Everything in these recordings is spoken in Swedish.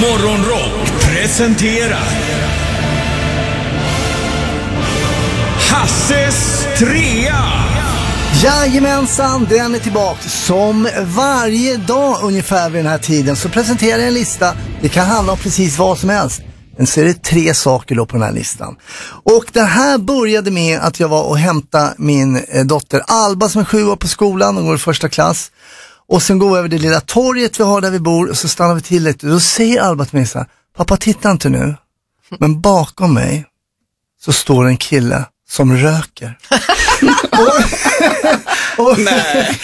Morgonrock presenterar Hasses trea. Jajamensan, den är tillbaka. Som varje dag ungefär vid den här tiden så presenterar jag en lista. Det kan handla om precis vad som helst. Men så är det 3 saker då på den här listan. Och det här började med att jag var och hämtade min dotter Alba som är 7 år på skolan och går i första klass. Och sen går vi över det lilla torget vi har där vi bor och så stannar vi till lite. Och då säger Alba till mig så här: pappa, titta inte nu. Men bakom mig så står en kille som röker. Nej.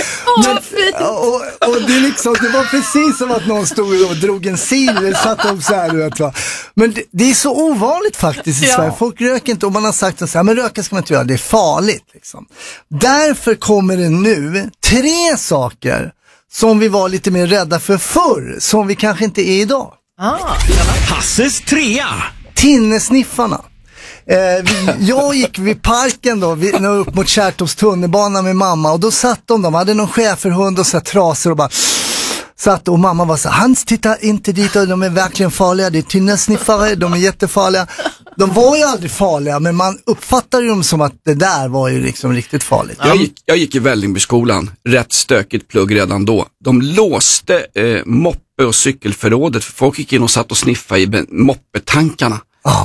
Och det är liksom, det var precis som att någon stod och drog en silver, satt upp så här, du vet, va. Men det är så ovanligt faktiskt i Sverige. Folk röker inte, och man har sagt så här, men röka ska man inte göra, det är farligt liksom. Därför kommer det nu 3 saker som vi var lite mer rädda för förr, som vi kanske inte är idag. Hasses trea. Tinnesniffarna. Jag gick vid parken då, upp mot Kärrtorps tunnelbana med mamma, och då satt de hade någon schäferhund och så här traser och bara satt, och mamma var så här: Hans, titta inte dit, och de är verkligen farliga, det är tinnesniffare, de är jättefarliga. De var ju aldrig farliga, men man uppfattade dem som att det där var ju liksom riktigt farligt. Jag gick i Vällingbyskolan, rätt stökigt plugg redan då. De låste moppe- och cykelförrådet, för folk gick in och satt och sniffade i moppetankarna.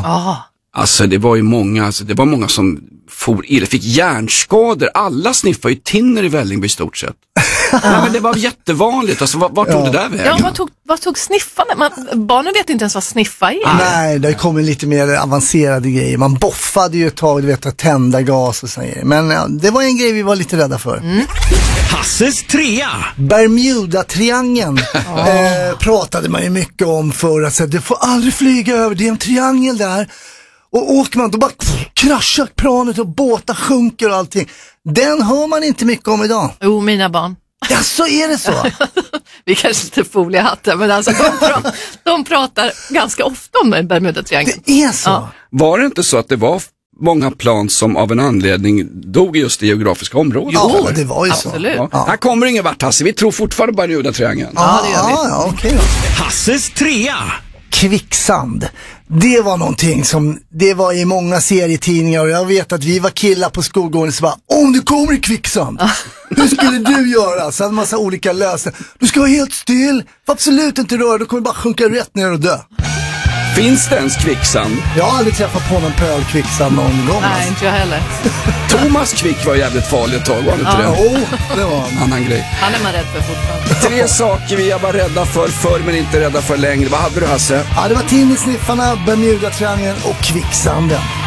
Alltså det var ju många, många som fick hjärnskador. Alla sniffade ju tinner i Vällingby i stort sett. Ja, men det var jättevanligt. Alltså, vart tog det där vägen? Ja, vad tog sniffarna? Barnen vet inte ens vad sniffa är. Nej, det kommer lite mer avancerade grejer. Man boffade ju ett tag, du vet, att tända gas och sådär. Men ja, det var en grej vi var lite rädda för. Hasses trea. Bermuda-triangeln pratade man ju mycket om för att säga, det får aldrig flyga över, det är en triangel där. Och åker man, då bara kraschar planet och båtar sjunker och allting. Den hör man inte mycket om idag. Jo, mina barn. Ja, så är det så. Vi kanske inte foliehattar, men alltså de pratar ganska ofta om Bermuda-triangeln. Det är så. Ja. Var det inte så att det var många plan som av en anledning dog i just det geografiska området? Ja, det var ju absolut. så. Ja. Här kommer ingen vart, Hasse. Vi tror fortfarande bara Bermuda-triangeln. Ja, det gör vi. Ja, okej då. Hasses trea. Kvicksand. Det var någonting som, det var i många serietidningar, och jag vet att vi var killar på skolgården som bara, om du kommer i kvicksand, hur skulle du göra? Så hade en massa olika lösningar. Du ska vara helt still, får absolut inte röra, du kommer bara sjunka rätt ner och dö. Finns det ens kvicksand? Jag har aldrig träffat på någon pöl kvicksand någon gång. Nej, inte jag heller. Thomas Quick var jävligt farlig ett tag, var det inte det? Det var En annan grej. Han är man rädd för fortfarande. 3 saker vi var rädda för förr men inte rädda för längre. Vad hade du, Hasse? Ja, det var tinnesniffarna, Bermuda-triangeln och kvicksanden.